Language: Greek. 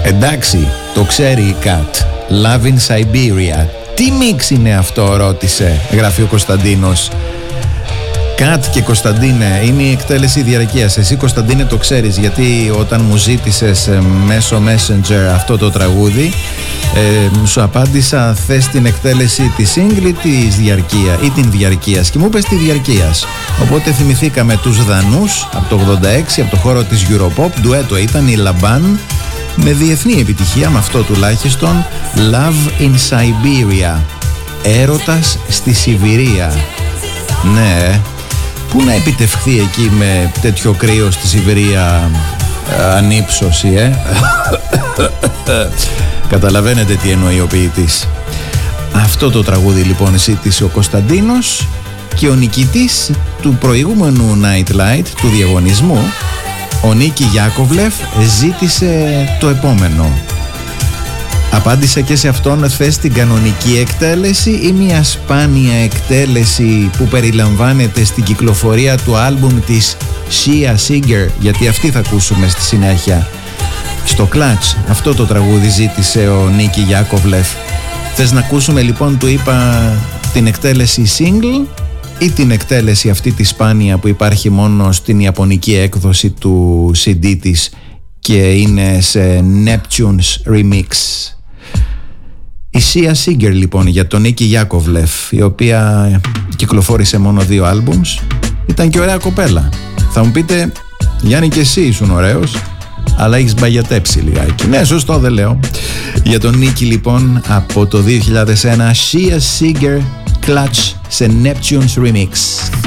Εντάξει, το ξέρει η Κατ. Love in Siberia. Τι μίξ είναι αυτό, ρώτησε, γράφει ο Κωνσταντίνος. Κατ και Κωνσταντίνε, είναι η εκτέλεση διαρκείας. Εσύ, Κωνσταντίνε, το ξέρεις, γιατί όταν μου ζήτησες μέσω Messenger αυτό το τραγούδι, σου απάντησα, θες την εκτέλεση της single ή της διαρκεία ή την διαρκείας, και μου είπες τη διαρκείας. Οπότε θυμηθήκαμε τους Δανούς από το 86, από το χώρο της Europop. Ντουέτο ήταν η Λαμπάν, με διεθνή επιτυχία, με αυτό τουλάχιστον. Love in Siberia. Έρωτας στη Σιβηρία. Ναι, πού να επιτευχθεί εκεί με τέτοιο κρύο στη Σιβηρία ανύψωση, Καταλαβαίνετε τι εννοεί ο ποιητής. Αυτό το τραγούδι λοιπόν ζήτησε ο Κωνσταντίνος, και ο νικητής του προηγούμενου Night Light, του διαγωνισμού, ο Νίκη Γιάκοβλεφ, ζήτησε το επόμενο. Απάντησε και σε αυτόν, θες την κανονική εκτέλεση ή μια σπάνια εκτέλεση που περιλαμβάνεται στην κυκλοφορία του άλμπουμ της Shia Seeger, γιατί αυτή θα ακούσουμε στη συνέχεια. Στο Clutch, αυτό το τραγούδι ζήτησε ο Νίκη Γιάκοβλεφ. Θες να ακούσουμε λοιπόν, του είπα, την εκτέλεση single ή την εκτέλεση αυτή τη σπάνια που υπάρχει μόνο στην ιαπωνική έκδοση του CD της και είναι σε Neptune's Remix. Η Shia Seeger λοιπόν για τον Νίκη Γιάκοβλεφ, η οποία κυκλοφόρησε μόνο 2 άλμπουμς. Ήταν και ωραία κοπέλα. Θα μου πείτε, Γιάννη, και εσύ ήσουν ωραίος, αλλά έχεις μπαγιατέψει λιγάκι. Ναι, σωστό, δεν λέω. Για τον Νίκη λοιπόν, από το 2001, Shia Seeger, Clutch σε Neptune's Remix.